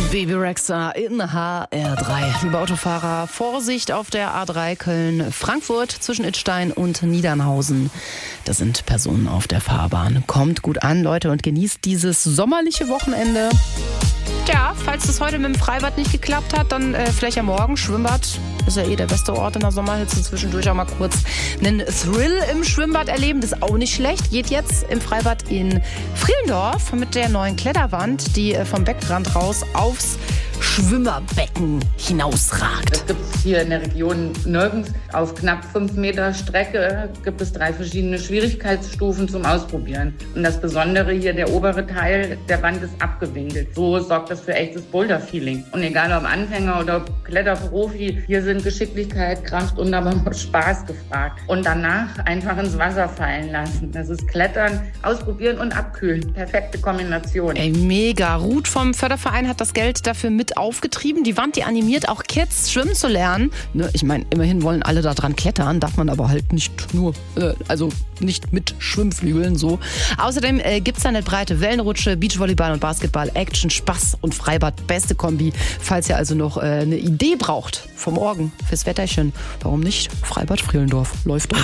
Baby Rexha in HR3. Liebe Autofahrer, Vorsicht auf der A3 Köln-Frankfurt zwischen Idstein und Niedernhausen. Da sind Personen auf der Fahrbahn. Kommt gut an, Leute, und genießt dieses sommerliche Wochenende. Ja, falls das heute mit dem Freibad nicht geklappt hat, dann vielleicht am Morgen Schwimmbad. Ist ja eh der beste Ort in der Sommerhitze. Zwischendurch auch mal kurz einen Thrill im Schwimmbad erleben. Das ist auch nicht schlecht. Geht jetzt im Freibad in Frielendorf mit der neuen Kletterwand, die vom Beckenrand raus aufs Schwimmerbecken hinausragt. Das gibt es hier in der Region nirgends. Auf knapp 5 Meter Strecke gibt es 3 verschiedene Schwierigkeitsstufen zum Ausprobieren. Und das Besondere hier, der obere Teil der Wand ist abgewinkelt. So sorgt das für echtes Boulder-Feeling. Und egal ob Anfänger oder Kletterprofi, hier sind Geschicklichkeit, Kraft und aber auch Spaß gefragt. Und danach einfach ins Wasser fallen lassen. Das ist Klettern, ausprobieren und abkühlen. Perfekte Kombination. Ey, mega. Ruth vom Förderverein hat das Geld dafür mit aufgetrieben. Die Wand, die animiert auch Kids, schwimmen zu lernen. Ne, ich meine, immerhin wollen alle da dran klettern, darf man aber halt nicht nur, also nicht mit Schwimmflügeln so. Außerdem gibt es da eine breite Wellenrutsche, Beachvolleyball und Basketball, Action, Spaß und Freibad, beste Kombi. Falls ihr also noch eine Idee braucht vom Morgen fürs Wetterchen, warum nicht? Freibad Frielendorf läuft doch.